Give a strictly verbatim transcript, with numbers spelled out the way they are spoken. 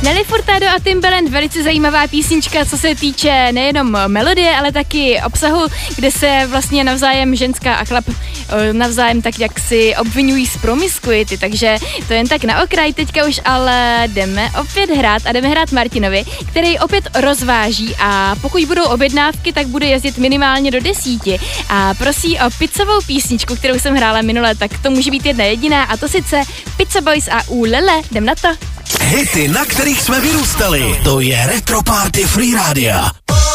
Nelly Furtado a Timbaland, velice zajímavá písnička, co se týče nejenom melodie, ale taky obsahu, kde se vlastně navzájem ženská a chlap navzájem tak jak si obvinují z promiskuity, takže to jen tak na okraj, teďka už ale jdeme opět hrát a jdeme hrát Martinovi, který opět rozváží a pokud budou objednávky, tak bude jezdit minimálně do desíti a prosí o pizzovou písničku, kterou jsem hrála minule, tak to může být jedna jediná a to sice Pizza Boys a Ulele, jdem na to. Hity, na kterých jsme vyrůstali, to je Retro Party Free Rádia.